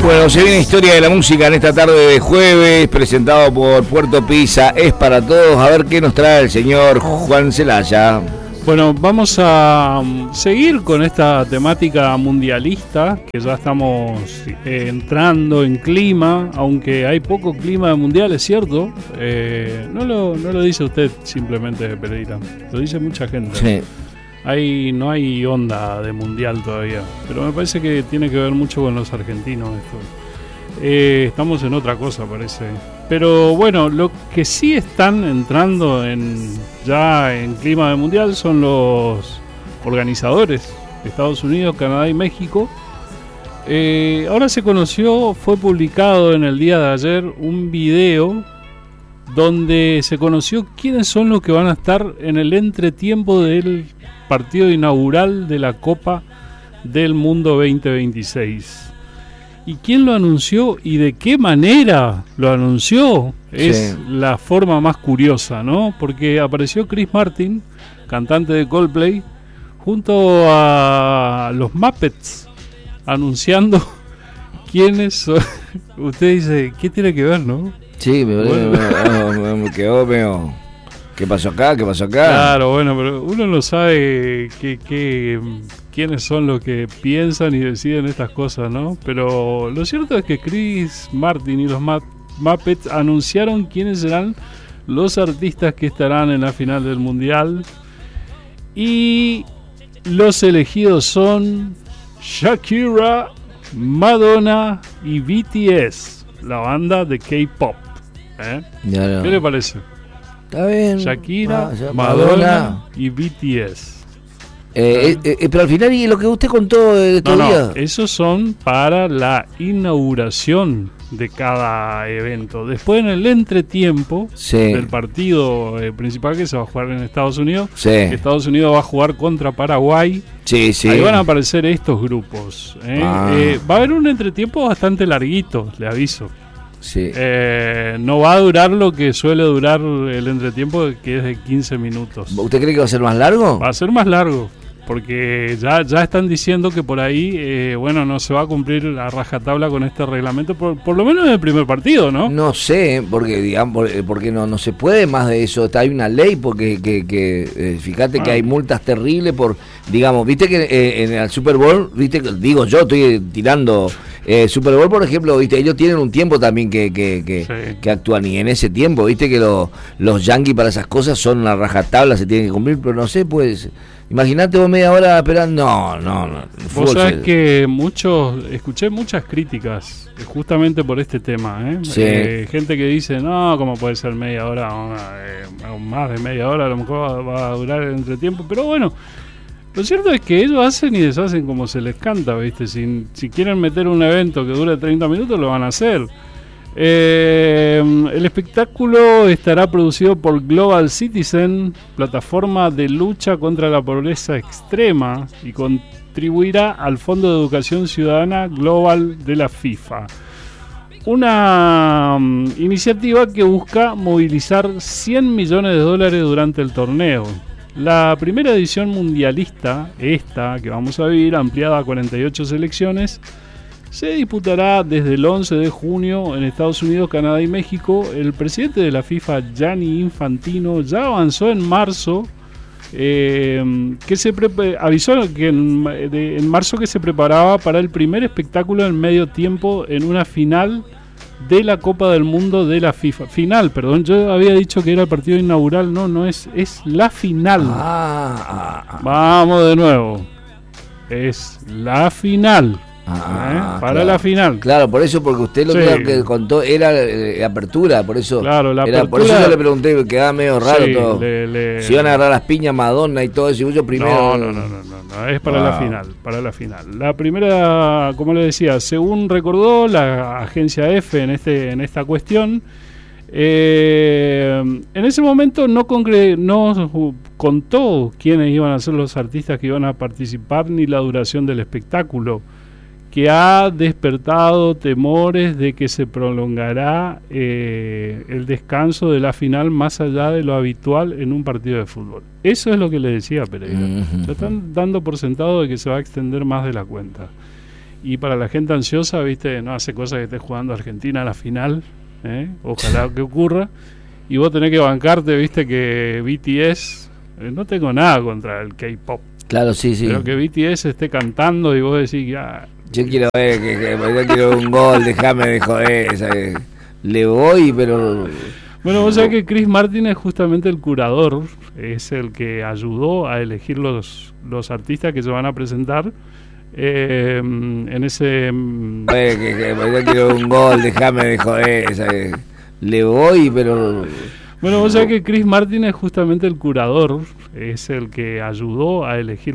Bueno, se viene Historia de la Música en esta tarde de jueves, presentado por Puerto Pisa, es para todos. A ver qué nos trae el señor Juan Celaya. Bueno, vamos a seguir con esta temática mundialista, que ya estamos entrando en clima, aunque hay poco clima de mundial, es cierto. No lo dice usted simplemente, Pereira, lo dice mucha gente. Sí. No hay onda de mundial todavía, pero me parece que tiene que ver mucho con los argentinos esto. Estamos en otra cosa, parece. Pero bueno, lo que sí están entrando ya en clima de mundial son los organizadores, Estados Unidos, Canadá y México. Ahora fue publicado en el día de ayer un video donde se conoció quiénes son los que van a estar en el entretiempo del partido inaugural de la Copa del Mundo 2026. ¿Y quién lo anunció y de qué manera lo anunció? Es la forma más curiosa, ¿no? Porque apareció Chris Martin, cantante de Coldplay, junto a los Muppets, anunciando quiénes son. Usted dice, ¿qué tiene que ver, no? Sí, me quedó medio... ¿Qué pasó acá? ¿Qué pasó acá? Claro, bueno, pero uno no sabe quiénes son los que piensan y deciden estas cosas, ¿no? Pero lo cierto es que Chris Martin y los Muppets anunciaron quiénes serán los artistas que estarán en la final del Mundial. Y los elegidos son Shakira, Madonna y BTS, la banda de K-pop. ¿Qué le parece? Está bien. Shakira, Madonna y BTS. Pero al final, ¿y lo que usted contó de estos días? Esos son para la inauguración de cada evento. Después, en el entretiempo del partido principal que se va a jugar en Estados Unidos, Estados Unidos va a jugar contra Paraguay. Ahí van a aparecer estos grupos. Va a haber un entretiempo bastante larguito, le aviso. No va a durar lo que suele durar el entretiempo, que es de 15 minutos. ¿Usted cree que va a ser más largo? Va a ser más largo, porque ya están diciendo que por ahí, no se va a cumplir la rajatabla con este reglamento, por lo menos en el primer partido, ¿no? No sé, porque no se puede más de eso. Hay una ley, porque fíjate que hay multas terribles por, viste que en el Super Bowl, yo estoy tirando... Super Bowl, por ejemplo, viste, ellos tienen un tiempo también que actúan, y en ese tiempo, viste que los yankees para esas cosas son una rajatabla, se tienen que cumplir, pero no sé, pues, imagínate vos media hora esperando, no. Vos sabés que escuché muchas críticas justamente por este tema, gente que dice, no, ¿cómo puede ser media hora? Más de media hora, a lo mejor va a durar el entretiempo, pero bueno. Lo cierto es que ellos hacen y deshacen como se les canta, ¿viste? Si quieren meter un evento que dure 30 minutos, lo van a hacer. El espectáculo estará producido por Global Citizen, plataforma de lucha contra la pobreza extrema, y contribuirá al Fondo de Educación Ciudadana Global de la FIFA. Una iniciativa que busca movilizar $100 millones durante el torneo. La primera edición mundialista, esta que vamos a vivir, ampliada a 48 selecciones, se disputará desde el 11 de junio en Estados Unidos, Canadá y México. El presidente de la FIFA, Gianni Infantino, ya avanzó en marzo, avisó que en marzo que se preparaba para el primer espectáculo en medio tiempo en una final de la Copa del Mundo de la FIFA. Final, perdón, yo había dicho que era el partido inaugural, no es la final. Vamos de nuevo. Es la final. Para la final. Claro, por eso, porque usted lo que contó era apertura, por eso. Claro, la apertura. Por eso yo le pregunté, quedaba medio raro todo. Si iban a agarrar las piñas, Madonna y todo eso, y yo primero. No, es para la final. La primera, como le decía, según recordó la agencia EFE en esta cuestión, en ese momento no contó quiénes iban a ser los artistas que iban a participar ni la duración del espectáculo, que ha despertado temores de que se prolongará el descanso de la final más allá de lo habitual en un partido de fútbol. Eso es lo que le decía Pereira. Ya están dando por sentado de que se va a extender más de la cuenta. Y para la gente ansiosa, viste, no hace cosas que esté jugando Argentina a la final, ojalá que ocurra. Y vos tenés que bancarte, viste, que BTS, no tengo nada contra el K-pop. Claro, sí. Pero que BTS esté cantando y vos decís, ya... Yo quiero ver, yo quiero un gol, déjame de joder, ¿sabes? Le voy, pero... Bueno, vos sabés que Chris Martin es justamente el curador, es el que ayudó a elegir los artistas que se van a presentar en ese... yo quiero un gol, déjame de joder, ¿sabes? Le voy, pero... Bueno, vos sabés que Chris Martin es justamente el curador, es el que ayudó a elegir